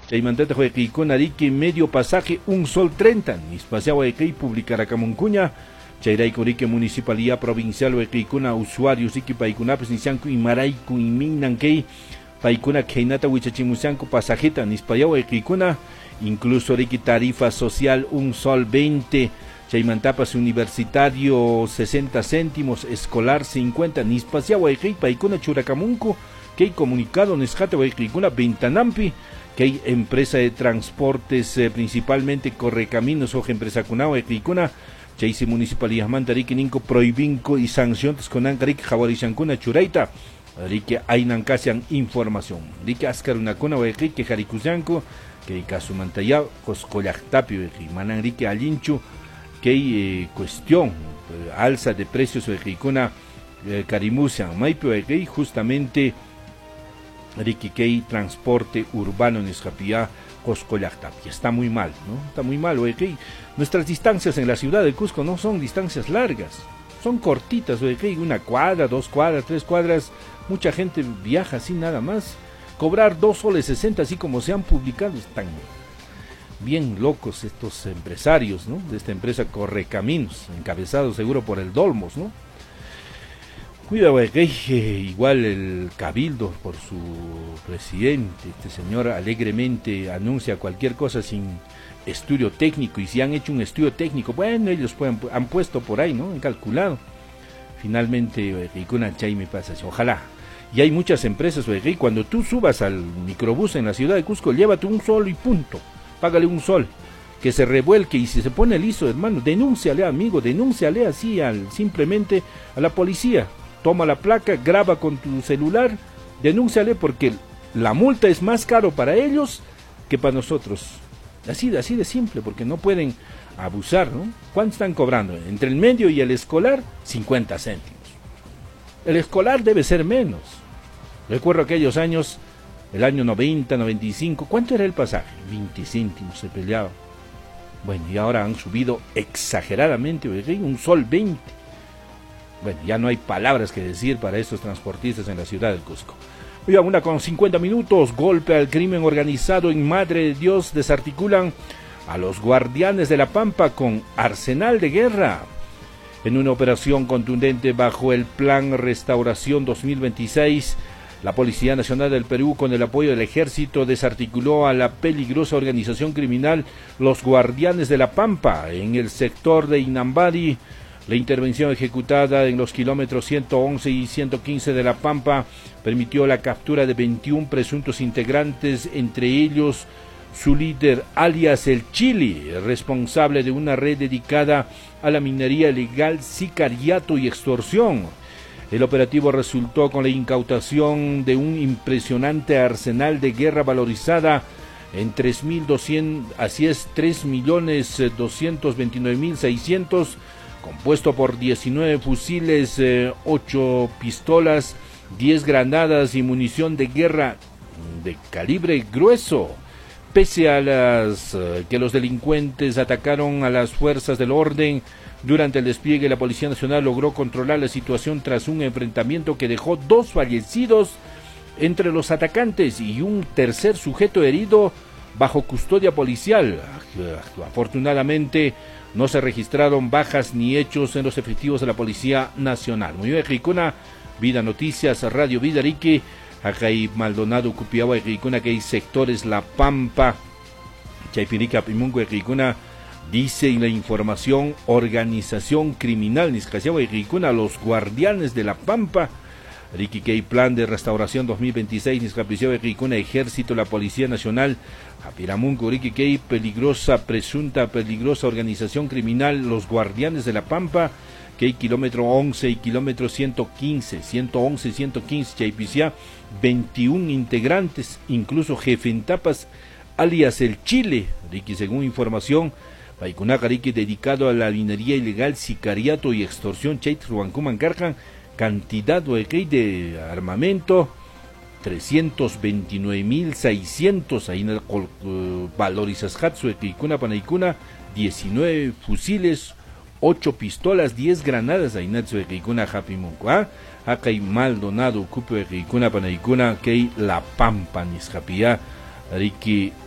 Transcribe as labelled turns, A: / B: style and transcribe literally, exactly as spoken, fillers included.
A: Chaimantata Huequicuna Rique medio pasaje un sol treinta, Nispacia Huequei publicará Camoncuña, Chairaico Rique Municipalidad Provincial Huequicuna usuarios Rique Paicunapes Nisianco y Maraico y Minanquei, Paicuna Keinata Huichachimusianco pasajeta Nispacia Huequicuna, incluso Rique tarifa social un sol veinte, Chaimantapas universitario sesenta céntimos, escolar cincuenta, Nispacia Huequei Paicuna Churacamunco, que hay comunicado Nesjata Huequicuna Ventanampi, que hay empresa de transportes, eh, principalmente Correcaminos, Oja Empresa Cunao, Equicuna, Chaisi Municipalidad Mantarique, Ninco, Proibinco y Sanciones con Ancaric, Jaguarishancuna, Churaita, Rique Ainancasian información. Rique Ascarunacuna, Huequique, Jaricusianco, que hay Casumantaya, Coscollactapio, Manan Rique Alinchu, que hay eh, cuestión, eh, alza de precios, Huequicuna, eh, Carimusian, Maipio, Huequei, justamente. Riquiquei, transporte urbano en Escapía, Coscollactapia. Está muy mal, ¿no? Está muy mal, Huequei. Nuestras distancias en la ciudad de Cusco no son distancias largas, son cortitas, Huequei, una cuadra, dos cuadras, tres cuadras, mucha gente viaja así nada más. Cobrar dos soles sesenta, así como se han publicado, están bien locos estos empresarios, ¿no? De esta empresa Correcaminos, encabezado seguro por el Dolmos, ¿no? Cuida, Huequei, eh, igual el Cabildo por su presidente, este señor alegremente anuncia cualquier cosa sin estudio técnico, y si han hecho un estudio técnico, bueno, ellos pueden, han puesto por ahí, ¿no? Han calculado. Finalmente, Huequei, con Chay me pasa así, ojalá. Y hay muchas empresas, Huequei, cuando tú subas al microbús en la ciudad de Cusco, llévate un sol y punto, págale un sol, que se revuelque, y si se pone liso, hermano, denúnciale, amigo, denúnciale así al, simplemente a la policía. Toma la placa, graba con tu celular, denúnciale, porque la multa es más caro para ellos que para nosotros. Así, así de simple, porque no pueden abusar, ¿no? ¿Cuánto están cobrando? Entre el medio y el escolar, cincuenta céntimos. El escolar debe ser menos. Recuerdo aquellos años, el año noventa, noventa y cinco, ¿cuánto era el pasaje? veinte céntimos se peleaba. Bueno, y ahora han subido exageradamente, un sol veinte. Bueno, ya no hay palabras que decir para estos transportistas en la ciudad del Cusco. Oigan, una con cincuenta minutos, golpe al crimen organizado en Madre de Dios, desarticulan a los guardianes de la Pampa con arsenal de guerra. En una operación contundente bajo el Plan Restauración dos mil veintiséis, la Policía Nacional del Perú, con el apoyo del Ejército, desarticuló a la peligrosa organización criminal Los Guardianes de la Pampa en el sector de Inambari. La intervención ejecutada en los kilómetros ciento once y ciento quince de La Pampa permitió la captura de veintiún presuntos integrantes, entre ellos su líder alias El Chili, responsable de una red dedicada a la minería ilegal, sicariato y extorsión. El operativo resultó con la incautación de un impresionante arsenal de guerra valorizada en tres mil doscientos, así es, tres millones doscientos veintinueve mil seiscientos, compuesto por diecinueve fusiles, eh, ocho pistolas, diez granadas y munición de guerra de calibre grueso. Pese a las eh, que los delincuentes atacaron a las fuerzas del orden, durante el despliegue la Policía Nacional logró controlar la situación tras un enfrentamiento que dejó dos fallecidos entre los atacantes y un tercer sujeto herido bajo custodia policial. Afortunadamente, no se registraron bajas ni hechos en los efectivos de la Policía Nacional. Muy bien, Ricuna, Vida Noticias, Radio Vida Rique, acá hay Maldonado, Cupiagua, Ricuna, que hay sectores La Pampa, Chaypirica, Pimungo, Ricuna, dice en la información, organización criminal, Niscasiagua y Ricuna, los guardianes de La Pampa, Riqui, que hay plan de restauración dos mil veintiséis, Niscapiciagua y Ricuna, Ejército, la Policía Nacional, Apiramunco, Riqui, que hay peligrosa, presunta, peligrosa organización criminal, los guardianes de La Pampa, que hay kilómetro once y kilómetro ciento quince, ciento once y ciento quince, Chaypicia, veintiún integrantes, incluso Jefentapas, alias El Chile, Riqui, según información, Paicunaca, Riqui, dedicado a la minería ilegal, sicariato y extorsión, Chait, Ruancuman, Carjan, cantidad de armamento, trescientos veintinueve mil seiscientos, ahí en el uh, valorizas Hatsu, Equicuna, Panaicuna, diecinueve fusiles, ocho pistolas, diez granadas, ahí Natsu, Equicuna, Japimunco, ¿ah? Acá hay Maldonado, Cupio, Equicuna, Panaicuna, que hay La Pampa, Niscapia, Riqui,